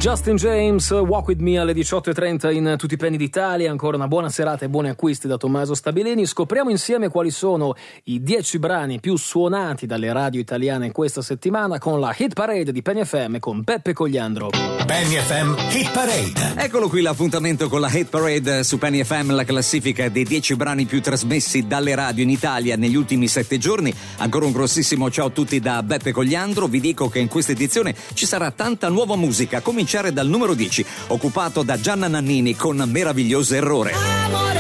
Justin James, Walk With Me alle 18.30 in tutti i penny d'Italia. Ancora una buona serata e buoni acquisti da Tommaso Stabilini. Scopriamo insieme quali sono i 10 brani più suonati dalle radio italiane in questa settimana con la Hit Parade di Penny FM con Beppe Cogliandro. Penny FM Hit Parade. Eccolo qui l'appuntamento con la Hit Parade su Penny FM, la classifica dei 10 brani più trasmessi dalle radio in Italia negli ultimi 7 giorni. Ancora un grossissimo ciao a tutti da Beppe Cogliandro. Vi dico che in questa edizione ci sarà tanta nuova musica, a cominciare dal numero 10, occupato da Gianna Nannini con Meraviglioso Errore.